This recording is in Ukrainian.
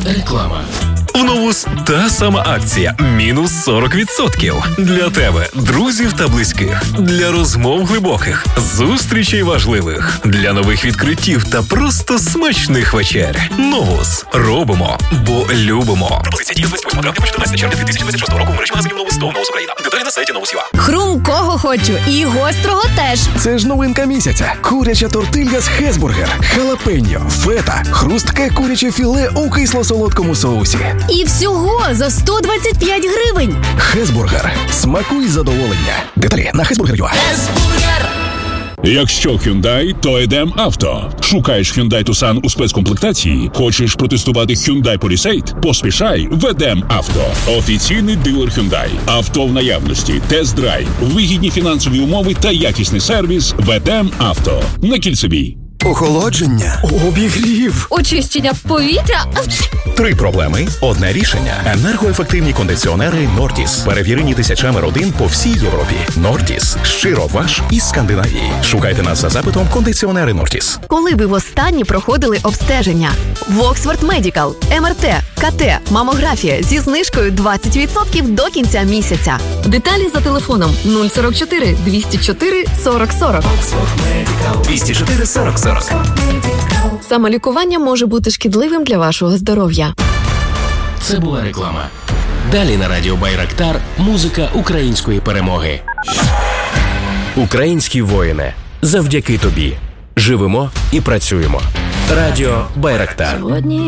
Реклама. В Новус та сама акція мінус 40%. Для тебе, друзів та близьких. Для розмов глибоких, зустрічей важливих. Для нових відкриттів та просто смачних вечер. Новус. Робимо, бо любимо. Пропозиція діє з 28 травня по 14 червня 2026 року в мережі магазинів Новус та Новус Україна. Деталі на сайті Новус.ua. Хрумкого хочу і гострого теж. Це ж новинка місяця. Куряча тортилья з Хесбургер. Халапеньо, фета, хрустке куряче філе у кисло-солодкому соусі. І всього за 125 гривень. Хесбургер. Смакуй задоволення. Деталі на Хесбургер.ua. Якщо Hyundai, то Едем Авто. Шукаєш Hyundai Tucson у спецкомплектації? Хочеш протестувати Hyundai Palisade? Поспішай в Едем Авто. Офіційний дилер Hyundai. Авто в наявності, тест-драйв, вигідні фінансові умови та якісний сервіс в Едем Авто. На Кільцевій. Охолодження, обігрів, Очищення повітря. 3 проблеми – одне рішення. Енергоефективні кондиціонери Нортіс. Перевірені тисячами родин по всій Європі. Нортіс. Щиро ваш із Скандинавії. Шукайте нас за запитом кондиціонери Нортіс. Коли ви востаннє проходили обстеження? В Оксфорд Медикал, МРТ, КТ, мамографія зі знижкою 20% до кінця місяця. Деталі за телефоном 044 204 40 40. 204 40 40. Самолікування може бути шкідливим для вашого здоров'я. Це була реклама. Далі на радіо Байрактар музика української перемоги. Українські воїни, завдяки тобі. Живемо і працюємо. Радіо Байрактар.